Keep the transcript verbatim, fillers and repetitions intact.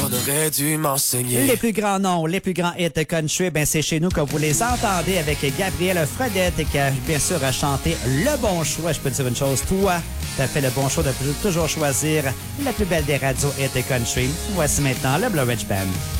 aurais dû m'enseigner. Les plus grands noms, les plus grands hits country, ben c'est chez nous que vous les entendez avec Gabriel Fredette qui a bien sûr a chanté le bon choix. Je peux te dire une chose, toi, t'as fait le bon choix de toujours choisir la plus belle des radios hits country. Voici maintenant le Blue Ridge Band.